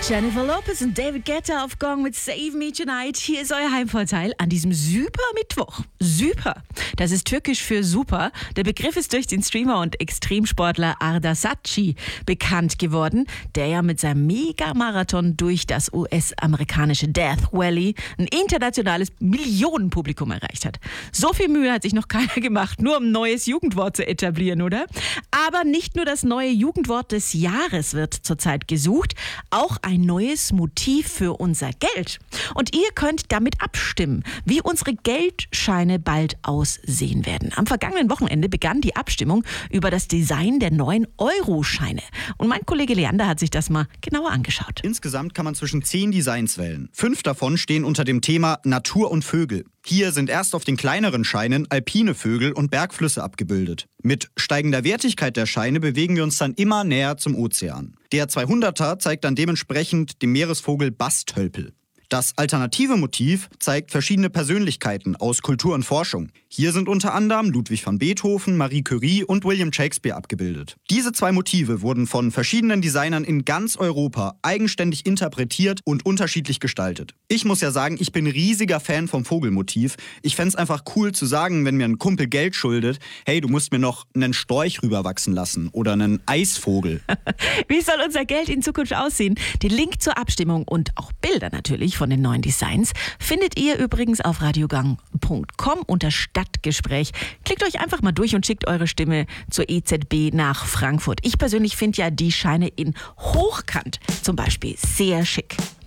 Jennifer Lopez und David Guetta auf Gong mit Save Me Tonight. Hier ist euer Heimvorteil an diesem super Mittwoch. Super. Das ist türkisch für super. Der Begriff ist durch den Streamer und Extremsportler Arda Saatchi bekannt geworden, der ja mit seinem Mega-Marathon durch das US-amerikanische Death Valley ein internationales Millionenpublikum erreicht hat. So viel Mühe hat sich noch keiner gemacht, nur um ein neues Jugendwort zu etablieren, oder? Aber nicht nur das neue Jugendwort des Jahres wird zurzeit gesucht, auch ein neues Motiv für unser Geld. Und ihr könnt damit abstimmen, wie unsere Geldscheine bald aussehen werden. Am vergangenen Wochenende begann die Abstimmung über das Design der neuen Euro-Scheine. Und mein Kollege Leander hat sich das mal genauer angeschaut. Insgesamt kann man zwischen 10 Designs wählen. 5 davon stehen unter dem Thema Natur und Vögel. Hier sind erst auf den kleineren Scheinen alpine Vögel und Bergflüsse abgebildet. Mit steigender Wertigkeit der Scheine bewegen wir uns dann immer näher zum Ozean. Der 200er zeigt dann dementsprechend den Meeresvogel Bastölpel. Das alternative Motiv zeigt verschiedene Persönlichkeiten aus Kultur und Forschung. Hier sind unter anderem Ludwig van Beethoven, Marie Curie und William Shakespeare abgebildet. Diese 2 Motive wurden von verschiedenen Designern in ganz Europa eigenständig interpretiert und unterschiedlich gestaltet. Ich muss ja sagen, ich bin riesiger Fan vom Vogelmotiv. Ich fänd's einfach cool zu sagen, wenn mir ein Kumpel Geld schuldet, hey, du musst mir noch einen Storch rüberwachsen lassen oder einen Eisvogel. Wie soll unser Geld in Zukunft aussehen? Den Link zur Abstimmung und auch Bilder natürlich von den neuen Designs findet ihr übrigens auf radiogang.com unter Stadtgespräch. Klickt euch einfach mal durch und schickt eure Stimme zur EZB nach Frankfurt. Ich persönlich finde ja die Scheine in Hochkant zum Beispiel sehr schick.